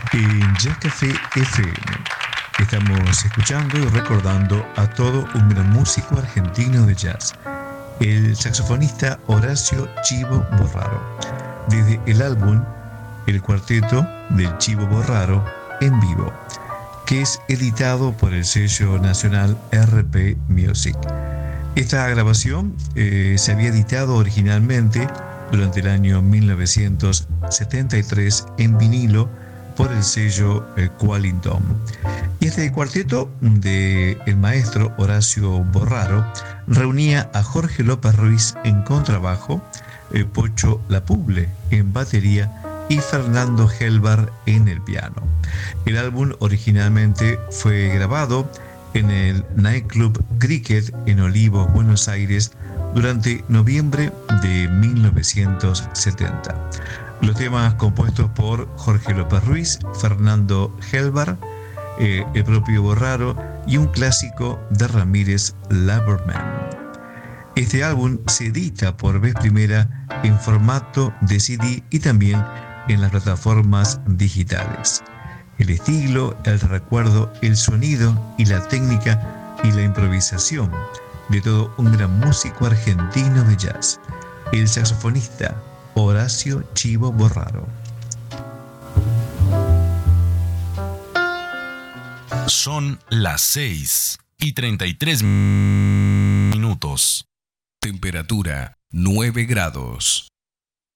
En Jazz Café FM estamos escuchando y recordando a todo un gran músico argentino de jazz, el saxofonista Horacio Chivo Borraro, desde el álbum El Cuarteto del Chivo Borraro en vivo, que es editado por el sello nacional RP Music. Esta grabación se había editado originalmente durante el año 1973 en vinilo por el sello Qualington. Y este cuarteto del maestro Horacio Borraro reunía a Jorge López Ruiz en contrabajo, Pocho Lapuble en batería y Fernando Helbar en el piano. El álbum originalmente fue grabado en el Nightclub Cricket en Olivos, Buenos Aires, durante noviembre de 1970. Los temas compuestos por Jorge López Ruiz, Fernando Helbar, el propio Borraro y un clásico de Ramírez Laberman. Este álbum se edita por vez primera en formato de CD y también en las plataformas digitales. El estilo, el recuerdo, el sonido y la técnica y la improvisación de todo un gran músico argentino de jazz, el saxofonista Horacio Chivo Borraro. Son las 6:33. Temperatura 9 grados.